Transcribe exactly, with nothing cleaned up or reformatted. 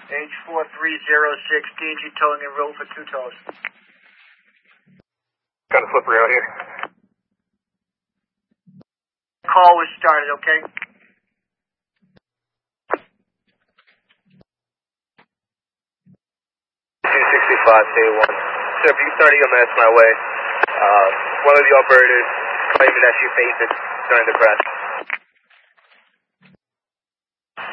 H four three zero six, D G towing and roll for two tows. Kind of slippery out here. Call was started, okay? two sixty-five, K one. Sir, if you can start E M S my way. Uh, one of the operators claiming that she fainted during the crash.